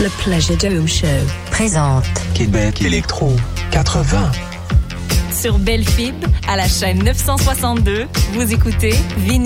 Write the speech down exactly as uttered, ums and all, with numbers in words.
Le Pleasure Dome Show présente Québec Électro quatre-vingts. Sur Belle Fib, à la chaîne neuf cent soixante-deux, vous écoutez Vinyle.